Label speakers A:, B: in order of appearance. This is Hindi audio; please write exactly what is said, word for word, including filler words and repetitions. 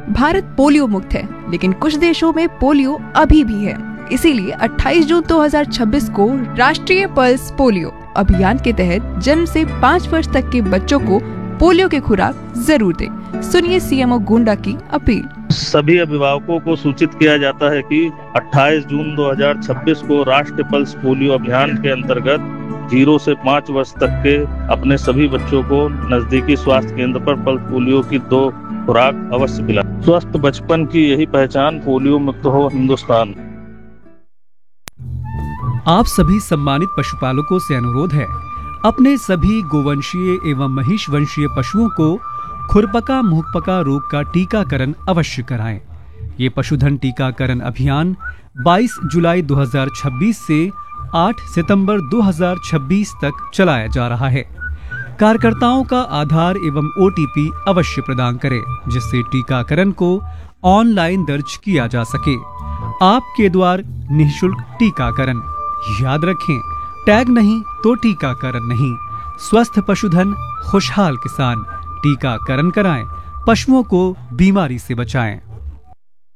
A: भारत पोलियो मुक्त है, लेकिन कुछ देशों में पोलियो अभी भी है। इसीलिए अट्ठाईस जून दो हज़ार छब्बीस को राष्ट्रीय पल्स पोलियो अभियान के तहत जन्म से पाँच वर्ष तक के बच्चों को पोलियो की खुराक जरूर दें। सुनिए सीएमओ गोंडा की अपील।
B: सभी अभिभावकों को सूचित किया जाता है कि अट्ठाईस जून दो हज़ार छब्बीस को राष्ट्रीय पल्स पोलियो अभियान के अंतर्गत जीरो से पाँच वर्ष तक के अपने सभी बच्चों को नजदीकी स्वास्थ्य केंद्र पर पल्स पोलियो की दो खुराक अवश्य पिलाएं। स्वस्थ बचपन की यही पहचान, पोलियो मुक्त हो हिंदुस्तान।
C: आप सभी सम्मानित पशुपालकों से अनुरोध है, अपने सभी गोवंशीय एवं महिष वंशीय पशुओं को खुरपका मुहपका रोग का टीकाकरण अवश्य कराएं। ये पशुधन टीकाकरण अभियान बाईस जुलाई दो हज़ार छब्बीस से आठ सितंबर दो हज़ार छब्बीस तक चलाया जा रहा है। कार्यकर्ताओं का आधार एवं ओटीपी अवश्य प्रदान करें, जिससे टीकाकरण को ऑनलाइन दर्ज किया जा सके। आपके द्वार निःशुल्क टीकाकरण। याद रखें, टैग नहीं तो टीकाकरण नहीं। स्वस्थ पशुधन, खुशहाल किसान। टीकाकरण कराएं, पशुओं को बीमारी से बचाएं।